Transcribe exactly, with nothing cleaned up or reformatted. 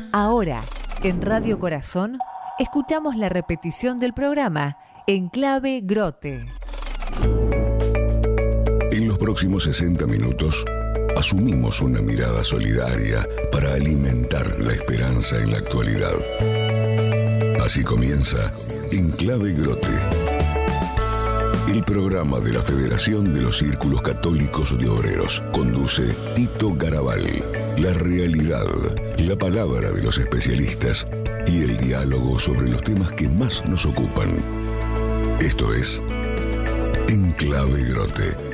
Ahora, en Radio Corazón, escuchamos la repetición del programa En Clave Grote. En los próximos sesenta minutos, asumimos una mirada solidaria para alimentar la esperanza en la actualidad. Así comienza En Clave Grote, el programa de la Federación de los Círculos Católicos de Obreros. Conduce Tito Garabal. La realidad, la palabra de los especialistas y el diálogo sobre los temas que más nos ocupan. Esto es En Clave Grote.